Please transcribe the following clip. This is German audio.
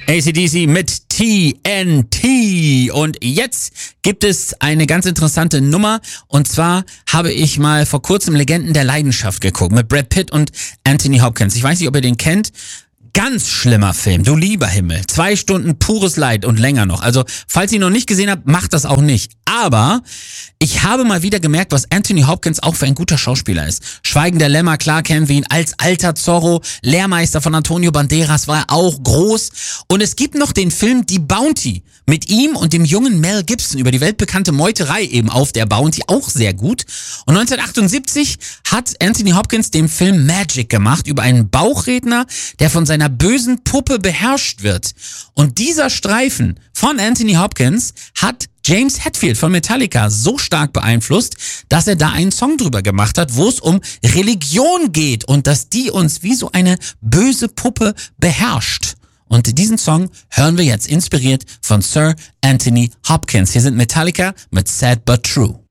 AC/DC mit TNT. Und jetzt gibt es eine ganz interessante Nummer. Und zwar habe ich mal vor kurzem Legenden der Leidenschaft geguckt mit Brad Pitt und Anthony Hopkins. Ich weiß nicht, ob ihr den kennt. Ganz schlimmer Film, du lieber Himmel. 2 Stunden pures Leid und länger noch. Also, falls ihr ihn noch nicht gesehen habt, macht das auch nicht. Aber ich habe mal wieder gemerkt, was Anthony Hopkins auch für ein guter Schauspieler ist. Schweigen der Lämmer, klar kennen wir ihn als alter Zorro. Lehrmeister von Antonio Banderas war er auch groß. Und es gibt noch den Film Die Bounty mit ihm und dem jungen Mel Gibson über die weltbekannte Meuterei eben auf der Bounty, auch sehr gut. Und 1978 hat Anthony Hopkins den Film Magic gemacht über einen Bauchredner, der von seiner bösen Puppe beherrscht wird. Und dieser Streifen von Anthony Hopkins hat James Hetfield von Metallica so stark beeinflusst, dass er da einen Song drüber gemacht hat, wo es um Religion geht und dass die uns wie so eine böse Puppe beherrscht. Und diesen Song hören wir jetzt inspiriert von Sir Anthony Hopkins. Hier sind Metallica mit Sad But True.